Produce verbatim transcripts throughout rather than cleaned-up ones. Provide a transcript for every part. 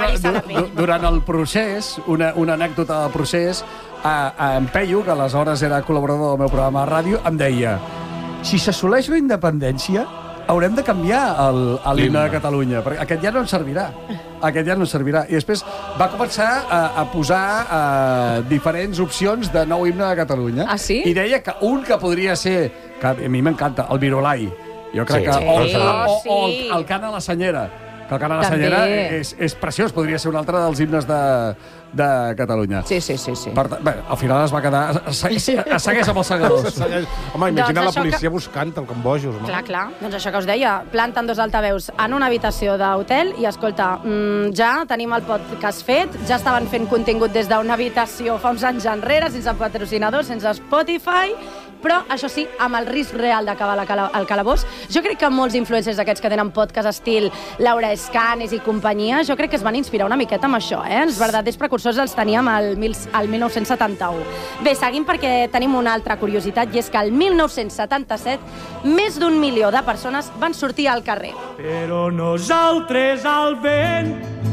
durant el procés, una, una anècdota del procés, a, a en Peyu, que aleshores era col·laborador del meu programa de ràdio, em deia: si s'assoleix la independència, haurem de canviar l'himne de Catalunya, perquè aquest ja no ens servirà. Aquest ja no ens servirà. I després va començar a, a posar a, diferents opcions de nou himne de Catalunya. Ah, sí? I deia que un que podria ser, que a mi m'encanta, el Virolai. Jo crec sí. que... O, Sí. o, o, Sí. o el, el cant a la senyera. Que el cant a la També. senyera és, és preciós. Podria ser un altre dels himnes de, de Catalunya. Sí, sí, sí. sí. Per, bé, al final es va quedar... Es, es, es segueix amb els segadors. Home, imagina Doncs la policia que... buscant-te'l com bojos, no? Clar, clar. Doncs això que us deia, planten dos altaveus en una habitació d'hotel i, escolta, mmm, ja tenim el podcast fet, ja estaven fent contingut des d'una habitació fa uns anys enrere, sense patrocinadors, sense Spotify, però, això sí, amb el risc real d'acabar cala el calabós. Jo crec que molts influencers d'aquests que tenen podcast estil Laura Escanes i companyia, jo crec que es van inspirar una miqueta amb això, eh? Els verdaders precursors els teníem al, mil, al mil nou-cents setanta-u. Bé, seguim perquè tenim una altra curiositat, i és que el mil nou-cents setanta-set més d'un milió de persones van sortir al carrer. Però nosaltres al vent,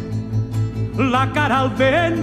la cara al vent,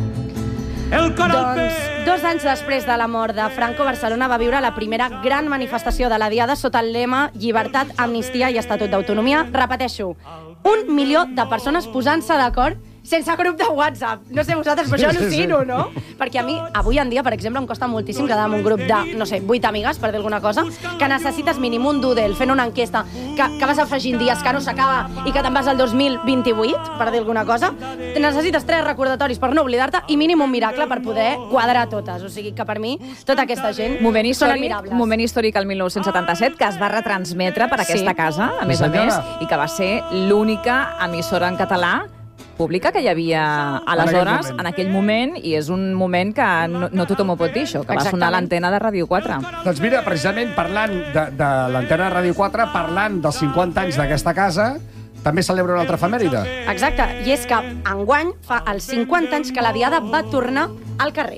el cor al Doncs, vent. dos anys després de la mort de Franco, Barcelona va viure la primera gran manifestació de la Diada sota el lema Llibertat, Amnistia i Estatut d'Autonomia. Repeteixo, un milió de persones posant-se d'acord sense grup de WhatsApp. No sé vosaltres, però jo al·lucino, no? Perquè a mi, avui en dia, per exemple, em costa moltíssim quedar en un grup de, no sé, vuit amigues, per dir alguna cosa, que necessites mínim un doodle, fent una enquesta, que, que vas afegint dies, que no s'acaba i que te'n vas al dos mil vint-i-vuit, per dir alguna cosa. Necessites tres recordatoris per no oblidar-te i mínim un miracle per poder quadrar totes. O sigui que per mi, tota aquesta gent Moment són històric, admirables. moment històric al mil nou-cents setanta-set, que es va retransmetre per aquesta Sí. casa, a més a senyora. més, i que va ser l'única emissora en català pública que hi havia aleshores, moment. en aquell moment, i és un moment que no, no tothom ho pot dir, això, que va sonar a l'antena de Ràdio quatre. Doncs mira, precisament parlant de, de l'antena de Ràdio quatre, parlant dels cinquanta anys d'aquesta casa, també celebra una altra efemèride. Exacte, i és que enguany fa els cinquanta anys que la Diada va tornar al carrer.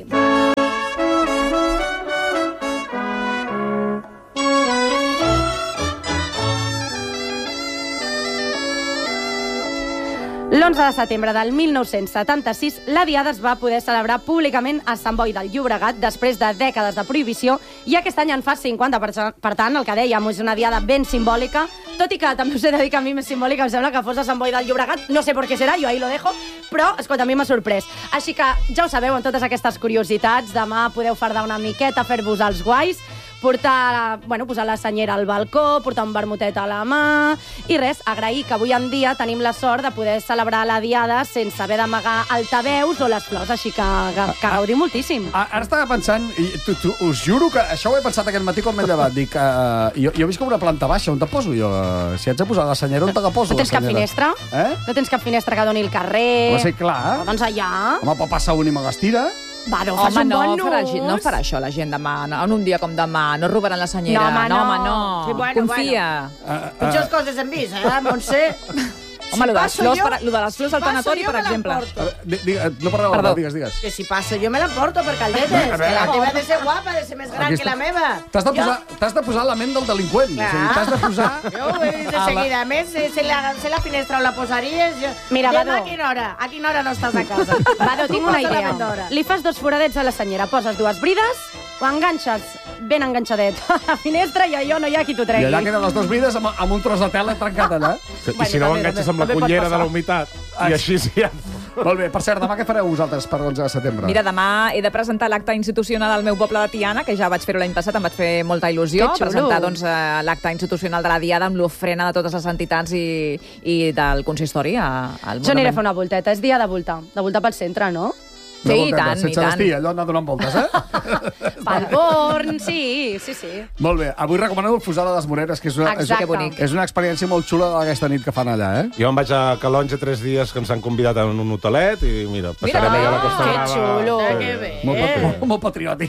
l'onze de setembre del mil nou-cents setanta-sis, la Diada es va poder celebrar públicament a Sant Boi del Llobregat després de dècades de prohibició, i aquest any en fa cinquanta. Per tant, el que dèiem, és una Diada ben simbòlica, tot i que també us he de dir que a mi més simbòlica em sembla que fos a Sant Boi del Llobregat. No sé per què serà, jo ahí lo dejo, però, escolta, a mi m'ha sorprès. Així que ja ho sabeu, amb totes aquestes curiositats, demà podeu fardar una miqueta, fer-vos els guais, portar, bueno, posar la senyera al balcó, portar un vermutet a la mà, i res, agrair que avui en dia tenim la sort de poder celebrar la Diada sense haver d'amagar altaveus o les flors, així que, que, que gaudim moltíssim. Ara estava pensant, i tu, tu, us juro que això ho he pensat aquest matí quan m'he llevat, dic, uh, jo, jo visc com una planta baixa, on te poso jo? Si haig de posar la senyera, on te la poso? No tens cap finestra? Eh? No tens cap finestra que doni el carrer? Home, sí, clar. Oh, doncs allà. Home, pot passar un i me l'estira. Va, no, fas Home, un no, bon farà, nus. no farà això la gent demà, no, en un dia com demà, no robaran la senyera. No, home, no. no. Home, no. Sí, bueno, Confia. Uh, uh, Pitjors coses hem vist, eh, Montse? Home, lo de les passo flors, jo- per, lo de les flors al passo tanatori, jo per me exemple. l'emporto. uh, di, di, no parleu, Perdó. digues, digues. Que si passa, jo me l'emporto per caldetes. A veure, Que la aquí- teva ha de ser guapa, ha de ser més gran Aquesta- que la meva. T'has de, Jo- posar, t'has de posar la ment del delinqüent. Clar. O sigui, t'has de posar... Jo ho he dit de a la- seguida. A més, eh, sé la, sé la finestra on la posaries. Jo... Mira, Demà Vado. a quina hora? A quina hora no estàs a casa? Vado, tinc una Posa la idea. ment d'hora. Li fas dos foradets a la senyera, poses dues brides, ho enganxes ben enganxadet a la finestra i allò no hi ha qui t'ho I tregui. allà queden les dues vides amb, amb un tros de tela trencat allà. I Bueno, si no ho també, enganxes també, amb la també pot cullera de passar. la humitat. Ah, I així sí. Ja... Molt bé, per cert, demà què fareu vosaltres per l'onze de setembre? Mira, demà he de presentar l'acte institucional del meu poble de Tiana, que ja vaig fer-ho l'any passat, em vaig fer molta il·lusió. Que xulo. Presentar doncs, eh, l'acte institucional de la Diada amb l'ofrena de totes les entitats i, i del consistori a, al Jo aniré a monument. fer una volteta. És dia de voltar. De voltar pel centre, no? Sí, Una i volteta, tant, i sense tant. destí, allò anar donant voltes, eh? Pel Born, sí, sí, sí. Molt bé, avui recomaneu el Fusar a les Moreres, que és una, és, Exacte. Que bonic. és una experiència molt xula d'aquesta nit que fan allà, eh? Jo em vaig a Calonge tres dies que ens han convidat a un hotelet i mira, passarem Mira, allà a la Costa que Brava. xulo. Ah, que bé. Molt, patri molt patriòtic.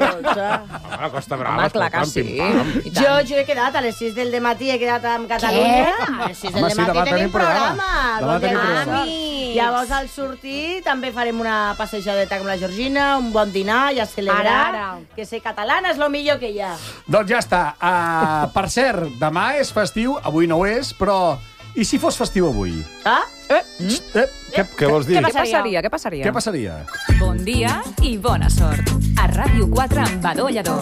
A la Costa Brava, Home, clar que escolta'm, sí. pim-pam. I tant. Jo, jo he quedat a les sis del matí, he quedat amb Catalunya. A les sis del Home, sí, matí demà tenim tenim programa. programa. Demà Bon dia, tenim bon programa. sort. Llavors, al sortir, també farem una passejadeta amb la Georgina, un bon dinar i a celebrar Ara, ara. que ser catalana és el millor que hi ha. Doncs ja està. Uh, per cert, demà és festiu, avui no ho és, però I si fos festiu avui? Ah? Eh? Eh, què, Què vols dir? Què passaria? Què passaria? Què passaria? Bon dia i bona sort. A Ràdio quatre amb Badó Lledó.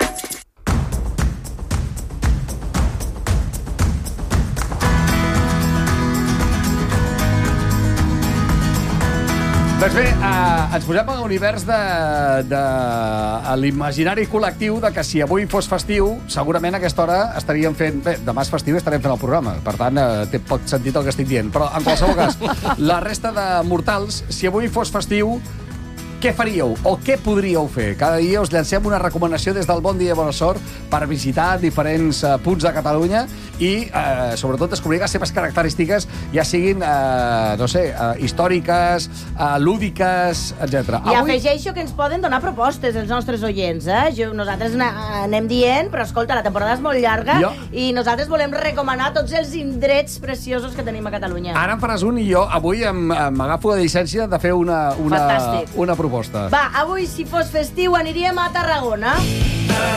Doncs bé, eh, ens posem a l'univers de, de a l'imaginari col·lectiu de que si avui fos festiu, segurament a aquesta hora estaríem fent... Bé, demà és festiu i estarem fent el programa. Per tant, eh, té poc sentit el que estic dient. Però, en qualsevol cas, la resta de mortals, si avui fos festiu, què faríeu o què podríeu fer? Cada dia us llancem una recomanació des del Bon Dia i Bona Sort per visitar diferents uh, punts de Catalunya i, uh, sobretot, descobrir les seves característiques, ja siguin, uh, no sé, uh, històriques, uh, lúdiques, etcètera. I Avui... afegeixo que ens poden donar propostes els nostres oients, eh? Jo, nosaltres anem dient, però escolta, la temporada és molt llarga jo... i nosaltres volem recomanar tots els indrets preciosos que tenim a Catalunya. Ara en faràs un i jo avui m'agafo la llicència de fer una, una, una proposta. Va, avui, si fos festiu, aniríem a Tarragona.